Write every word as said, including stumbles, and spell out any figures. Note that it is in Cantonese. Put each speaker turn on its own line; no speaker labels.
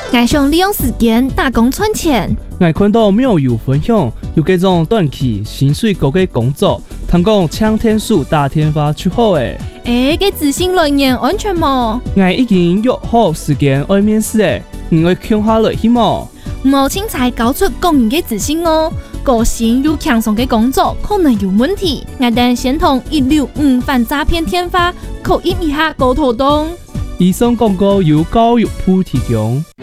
我想利用时间打工赚钱。
我看到庙友分享有这种短期薪水高的工作，听讲抢天数打天发出好诶。
诶，给自信来源安全吗？
我已经约好时间要面试诶，你会看下来去吗？
无清才搞出工人嘅自信哦，个性又强壮嘅工作可能有问题。我等先同一六五反诈骗天发考验一下高头洞。
以上广告由教育部提供。